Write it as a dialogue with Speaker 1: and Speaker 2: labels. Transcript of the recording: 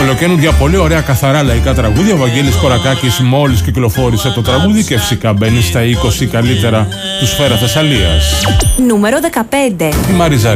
Speaker 1: Ολοκαίνουργια πολύ ωραία καθαρά λαϊκά τραγούδια. Ο Βαγγέλης Κορακάκης μόλις κυκλοφόρησε το τραγούδι και φυσικά μπαίνει στα 20 καλύτερα του Σφαίρα Θεσσαλίας.
Speaker 2: Νούμερο 15.
Speaker 1: Η Μαρίζα